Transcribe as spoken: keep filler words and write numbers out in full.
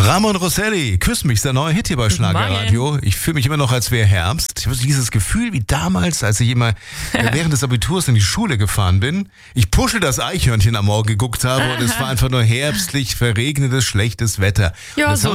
Ramon Rosselli, Küss mich, ist der neue Hit hier bei Schlagerradio. Ich fühle mich immer noch, als wäre Herbst. Ich habe dieses Gefühl wie damals, als ich immer während des Abiturs in die Schule gefahren bin. Ich Puschel das Eichhörnchen am Morgen geguckt habe und es war einfach nur herbstlich, verregnetes, schlechtes Wetter. Ja, das so